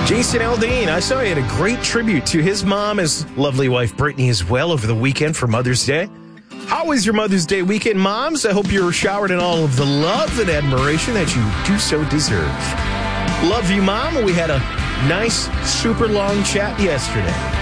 Jason Aldean, I saw he had a great tribute to his mom, his lovely wife Brittany as well over the weekend for Mother's Day. How was your Mother's Day weekend, moms? I hope you were showered in all of the love and admiration that you do so deserve. Love you, Mom. We had a nice, super long chat yesterday.